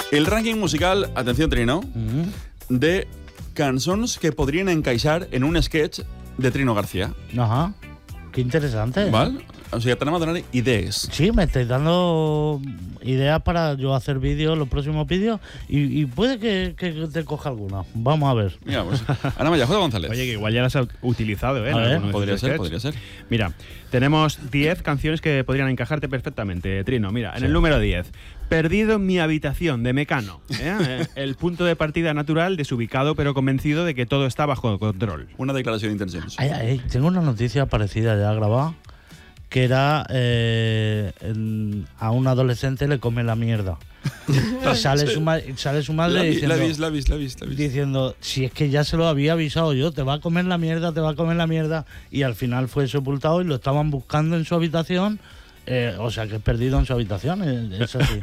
El rànquing musical, atenció Trino, de cançons que podrien encaixar en un sketch de Trino García. Ajá. Qué interesante. ¿Vale? O sea, tenemos que donar ideas. Sí, me estáis dando ideas para yo hacer vídeos, los próximos vídeos, y puede que te coja alguna. Vamos a ver. Mira, pues, Ana Maya, J. González. Oye, que igual ya las has utilizado, ¿eh? A ver. Podría ser. Mira, tenemos 10 canciones que podrían encajarte perfectamente, Trino. Mira, en el número 10, Perdido en mi habitación, de Mecano. El punto de partida natural, desubicado pero convencido de que todo está bajo control. Una declaración de intenciones. Tengo una noticia parecida ya grabada, que era a un adolescente le come la mierda. sale su madre diciendo, si es que ya se lo había avisado yo, te va a comer la mierda, y al final fue sepultado y lo estaban buscando en su habitación. O sea, que es perdido en su habitación, es así.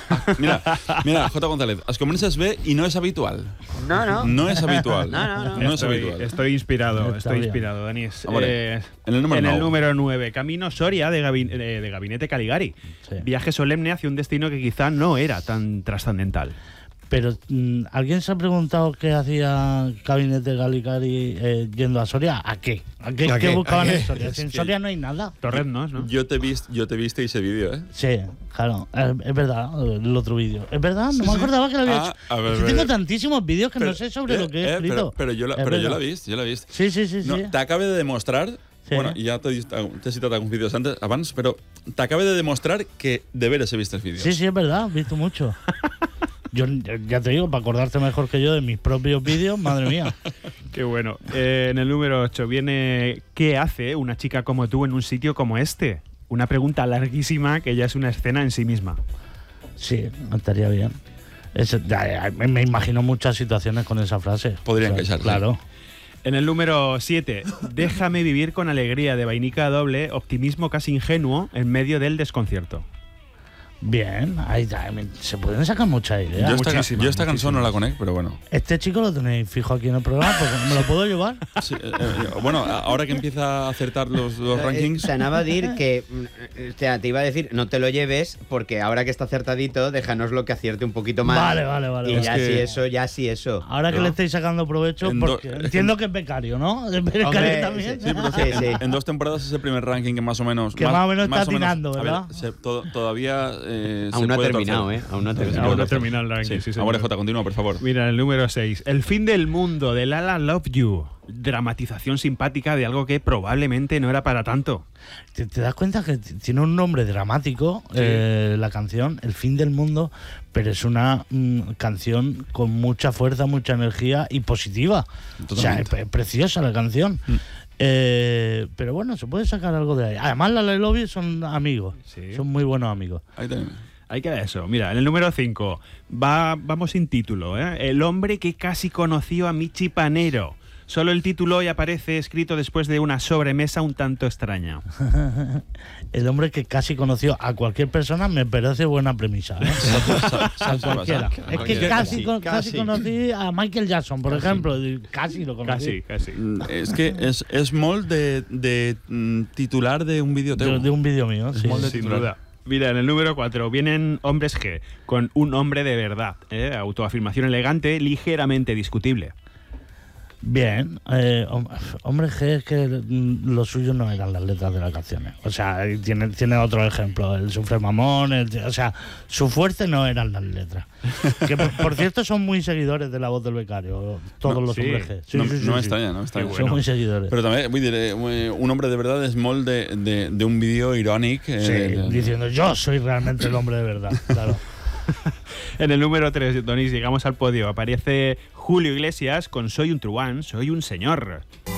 Mira, J. González, as comences bé i no és habitual. No és habitual. No és habitual. Estoy inspirado, Denis. En el número 9, Camino Soria, de Gabinete Caligari. Sí. Viaje solemne hacia un destino que quizá no era tan trascendental. Pero, ¿alguien se ha preguntado qué hacía Gabinete Caligari yendo a Soria? ¿A qué? ¿Qué buscaban en Soria? Si en Soria no hay nada. Torreznos, ¿no? Yo te viste ese vídeo, ¿eh? Sí, claro. Es verdad, el otro vídeo. Es verdad, no me acordaba que lo había hecho. A ver, tengo tantísimos vídeos que no sé sobre lo que he escrito. Pero yo la he visto. Sí. No, t'acabe de demostrar... Sí. Bueno, ja t'he citat alguns vídeos abans, però t'acabe de demostrar que de veres he vist els vídeos. Sí, es verdad, he visto mucho. Yo ya te digo, para acordarte mejor que yo de mis propios vídeos, madre mía. Qué bueno. En el número 8 viene ¿qué hace una chica como tú en un sitio como este? Una pregunta larguísima que ya es una escena en sí misma. Sí, estaría bien. Me imagino muchas situaciones con esa frase. Podría encaixar. Claro. En el número 7, déjame vivir con alegría, de Vainica Doble, optimismo casi ingenuo en medio del desconcierto. Bien, ahí se pueden sacar muchas ideas. Yo esta canción no la conecto, pero bueno. Este chico lo tenéis fijo aquí en el programa, porque ¿me lo puedo llevar? Sí, bueno, ahora que empieza a acertar los rankings... Se anava a dir que... O sea, te iba a decir, no te lo lleves, porque ahora que está acertadito, déjanoslo que acierte un poquito más. Vale. Y ya sí eso. Ahora que le estáis sacando provecho, porque entiendo que es becario, ¿no? Es becario también. Sí, pero sí. En 2 temporadas es el primer ranking que más o menos... Que más o menos está atinando, ¿verdad? A ver, todavía... aún no ha terminado, Aún no ha terminado el ranking. Sí, ahora, J, continúa, por favor. Mira, el número 6. El fin del mundo, de Lala Love You. Dramatización simpática de algo que probablemente no era para tanto. ¿Te das cuenta que tiene un nombre dramático, la canción, El fin del mundo, pero es una canción con mucha fuerza, mucha energía y positiva? Totalmente. O sea, es preciosa la canción. Pero bueno, se puede sacar algo de ahí. Además, Lala y Lobby son amigos, son muy buenos amigos. Ahí también. Ahí queda eso. Mira, en el número 5 vamos sin título, El hombre que casi conoció a Michi Panero. Solo el título hoy aparece escrito después de una sobremesa un tanto extraña. El hombre que casi conoció a cualquier persona me parece buena premisa, a cualquiera. Es que casi conocí a Michael Jackson, por ejemplo. Casi lo conocí. Casi. Es que es molt de titular de un vídeo teu. De un vídeo mío, sí. Sin duda. Mira, en el número 4 vienen Hombres G, con un hombre de verdad. Autoafirmación elegante, ligeramente discutible. Bien, hombre, es que lo suyo no eran las letras de las canciones. O sea, tiene otro ejemplo, el Sufre Mamón, o sea, su fuerte no eran las letras. Que por cierto son muy seguidores de La Voz del Becario, todos los hombres G. Sí, no extraña. Bueno. Son muy seguidores. Pero también, vull dir, un hombre de verdad es molt de un vídeo irònic. Diciendo, yo soy realmente el hombre de verdad, claro. En el número 3, Donis, llegamos al podio. Aparece Julio Iglesias con Soy un truán, soy un señor.